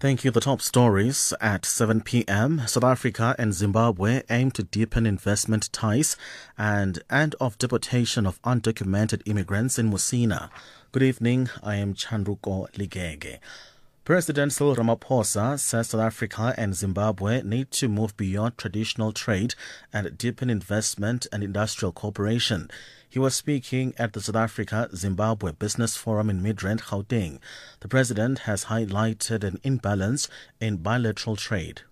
Thank you. The top stories at 7 p.m. South Africa and Zimbabwe aim to deepen investment ties and end of deportation of undocumented immigrants in Musina. Good evening. I am Chandruko Ligege. President Cyril Ramaphosa says South Africa and Zimbabwe need to move beyond traditional trade and deepen investment and industrial cooperation. He was speaking at the South Africa-Zimbabwe Business Forum in Midrand, Gauteng. The president has highlighted an imbalance in bilateral trade.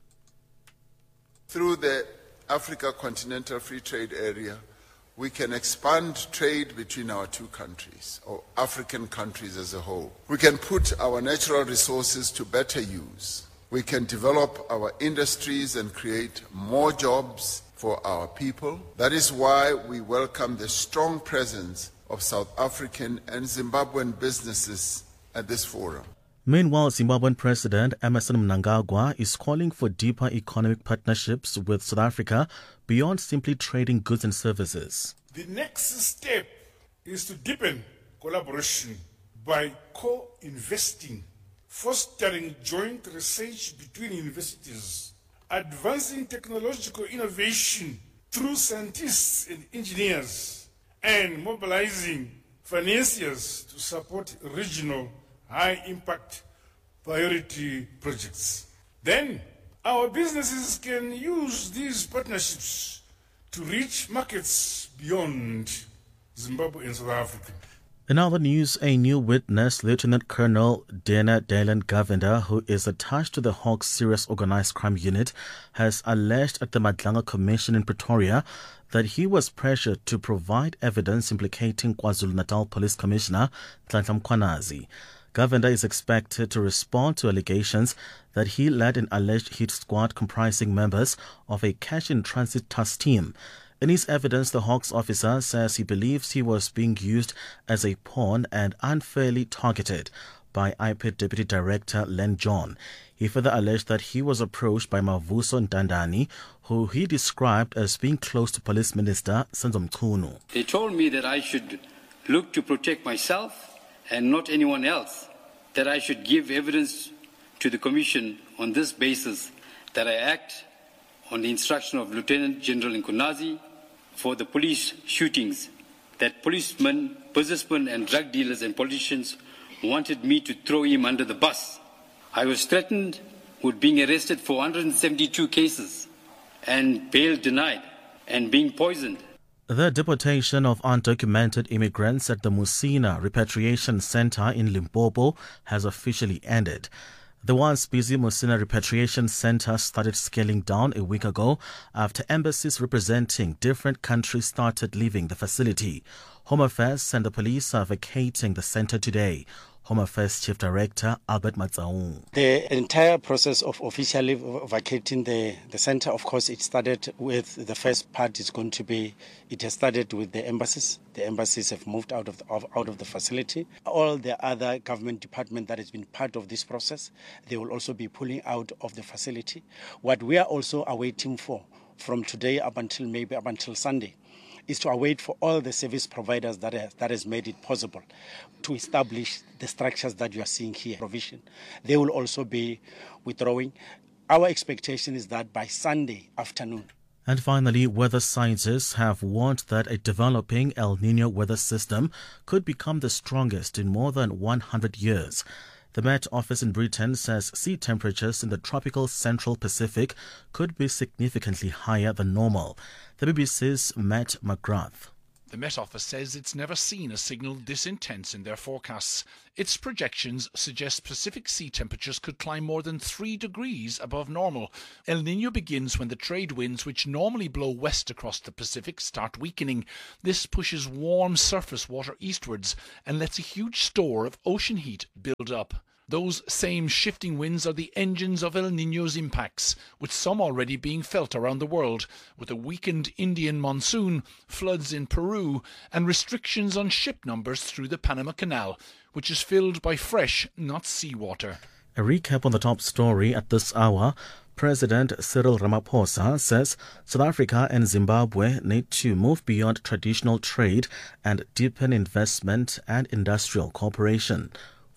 Through the Africa Continental Free Trade Area, we can expand trade between our two countries, or African countries as a whole. We can put our natural resources to better use. We can develop our industries and create more jobs for our people. That is why we welcome the strong presence of South African and Zimbabwean businesses at this forum. Meanwhile, Zimbabwean President Emmerson Mnangagwa is calling for deeper economic partnerships with South Africa beyond simply trading goods and services. The next step is to deepen collaboration by co-investing, fostering joint research between universities, advancing technological innovation through scientists and engineers, and mobilizing financiers to support regional high-impact priority projects. Then, our businesses can use these partnerships to reach markets beyond Zimbabwe and South Africa. In other news, a new witness, Lieutenant Colonel Dana Dylan Govender, who is attached to the Hawks Serious Organized Crime Unit, has alleged at the Madlanga Commission in Pretoria that he was pressured to provide evidence implicating KwaZulu-Natal Police Commissioner Nhlanhla Mkhwanazi. Govender is expected to respond to allegations that he led an alleged hit squad comprising members of a cash-in-transit task team. In his evidence, the Hawks officer says he believes he was being used as a pawn and unfairly targeted by IPID Deputy Director Len John. He further alleged that he was approached by Mavuso Ntandani, who he described as being close to Police Minister Senzo Mchunu. They told me that I should look to protect myself and not anyone else, that I should give evidence to the Commission on this basis, that I act on the instruction of Lieutenant General Mkhwanazi for the police shootings, that policemen, businessmen and drug dealers and politicians wanted me to throw him under the bus. I was threatened with being arrested for 172 cases and bail denied and being poisoned. The deportation of undocumented immigrants at the Musina Repatriation Center in Limpopo has officially ended. The once busy Musina Repatriation Center started scaling down a week ago after embassies representing different countries started leaving the facility. Home Affairs and the police are vacating the center today. Home Affairs Chief Director Albert Matsaung. The entire process of officially vacating the center, of course, it started with the first part is going to be, it has started with the embassies. The embassies have moved out of the facility. All the other government department that has been part of this process, they will also be pulling out of the facility. What we are also awaiting for from today up until Sunday is to await for all the service providers that has made it possible to establish the structures that you are seeing here. Provision. They will also be withdrawing. Our expectation is that by Sunday afternoon. And finally, weather scientists have warned that a developing El Niño weather system could become the strongest in more than 100 years. The Met Office in Britain says sea temperatures in the tropical Central Pacific could be significantly higher than normal. The BBC's Matt McGrath. The Met Office says it's never seen a signal this intense in their forecasts. Its projections suggest Pacific sea temperatures could climb more than 3 degrees above normal. El Niño begins when the trade winds, which normally blow west across the Pacific, start weakening. This pushes warm surface water eastwards and lets a huge store of ocean heat build up. Those same shifting winds are the engines of El Niño's impacts, with some already being felt around the world, with a weakened Indian monsoon, floods in Peru, and restrictions on ship numbers through the Panama Canal, which is filled by fresh, not seawater. A recap on the top story at this hour. President Cyril Ramaphosa says South Africa and Zimbabwe need to move beyond traditional trade and deepen investment and industrial cooperation.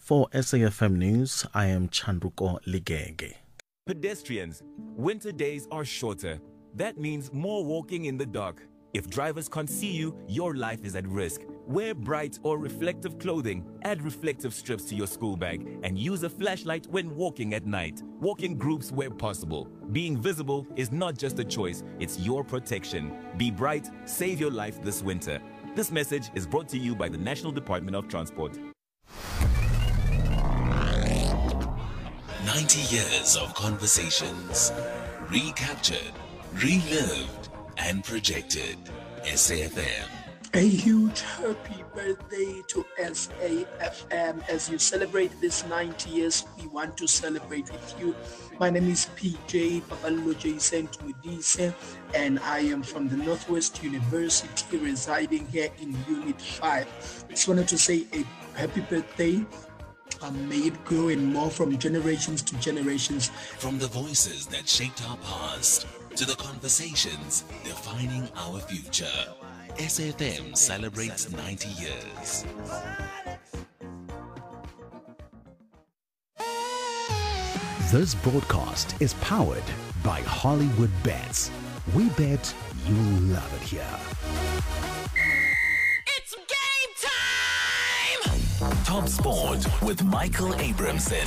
For SAFM News, I am Chanduko Ligege. Pedestrians, winter days are shorter. That means more walking in the dark. If drivers can't see you, your life is at risk. Wear bright or reflective clothing, add reflective strips to your school bag, and use a flashlight when walking at night. Walk in groups where possible. Being visible is not just a choice, it's your protection. Be bright, save your life this winter. This message is brought to you by the National Department of Transport. 90 years of conversations, recaptured, relived, and projected. SAFM. A huge happy birthday to SAFM. As you celebrate this 90 years, we want to celebrate with you. My name is PJ Papalo Jason Twidise, and I am from the Northwest University, residing here in Unit 5. Just wanted to say a happy birthday. May it grow and more from generations to generations. From the voices that shaped our past to the conversations defining our future, SAFM celebrates 90 years. This broadcast is powered by Hollywood Bets. We bet you'll love it here. It's game time! Top Sport with Michael Abramson.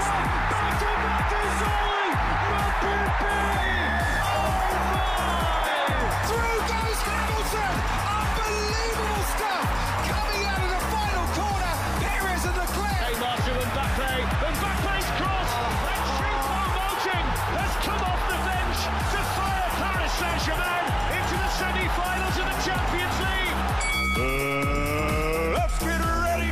Through goes Hamilton! Unbelievable stuff coming out of the final corner. Perez and Leclerc. Hey, Marshall and Mbappe's cross. And Choupo Moting has come off the bench to fire Paris Saint-Germain into the semi-finals of the Champions League. Let's get ready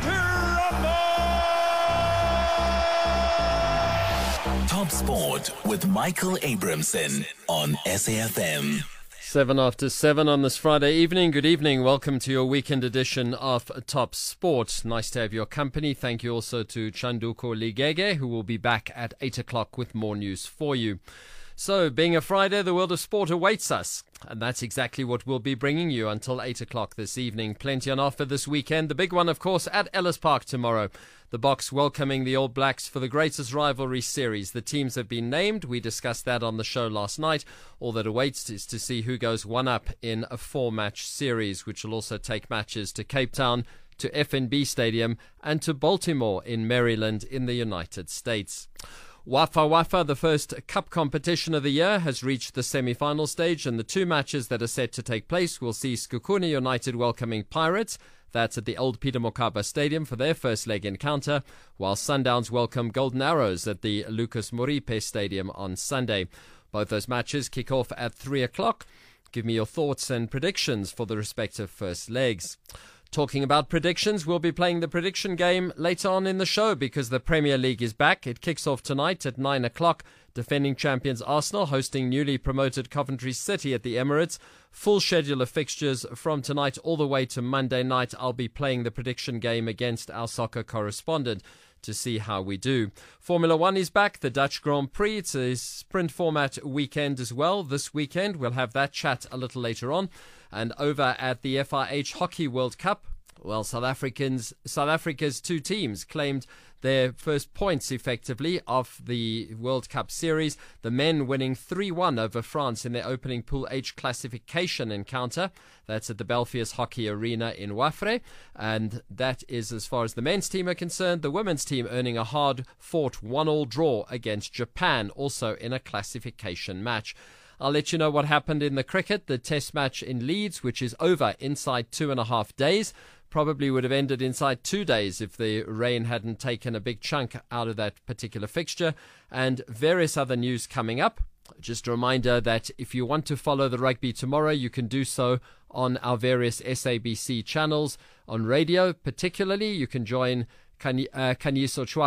to rumble! Top Sport with Michael Abramson on SAFM. 7 after 7 on this Friday evening. Good evening. Welcome to your weekend edition of Top Sport. Nice to have your company. Thank you also to Chanduko Ligege, who will be back at 8 o'clock with more news for you. So, being a Friday, the world of sport awaits us. And that's exactly what we'll be bringing you until 8 o'clock this evening. Plenty on offer this weekend. The big one, of course, at Ellis Park tomorrow. The Boks welcoming the All Blacks for the greatest rivalry series. The teams have been named. We discussed that on the show last night. All that awaits is to see who goes one up in a 4-match series, which will also take matches to Cape Town, to FNB Stadium, and to Baltimore in Maryland in the United States. Wafa Wafa, the first cup competition of the year, has reached the semi-final stage, and the two matches that are set to take place will see Sekhukhune United welcoming Pirates. That's at the old Peter Mokaba Stadium for their first leg encounter, while Sundowns welcome Golden Arrows at the Lucas Moripe Stadium on Sunday. Both those matches kick off at 3 o'clock. Give me your thoughts and predictions for the respective first legs. Talking about predictions, we'll be playing the prediction game later on in the show because the Premier League is back. It kicks off tonight at 9 o'clock. Defending champions Arsenal hosting newly promoted Coventry City at the Emirates. Full schedule of fixtures from tonight all the way to Monday night. I'll be playing the prediction game against our soccer correspondent to see how we do. Formula One is back, the Dutch Grand Prix. It's a sprint format weekend as well. This weekend we'll have that chat a little later on. And over at the FIH Hockey World Cup, well, South Africa's two teams claimed their first points effectively of the World Cup series. The men winning 3-1 over France in their opening Pool H classification encounter. That's at the Belfius Hockey Arena in Wafre. And that is as far as the men's team are concerned. The women's team earning a hard-fought 1-1 draw against Japan, also in a classification match. I'll let you know what happened in the cricket, the test match in Leeds, which is over inside 2.5 days. Probably would have ended inside 2 days if the rain hadn't taken a big chunk out of that particular fixture, and various other news coming up. Just a reminder that if you want to follow the rugby tomorrow, you can do so on our various SABC channels. On radio particularly, you can join Kanyiso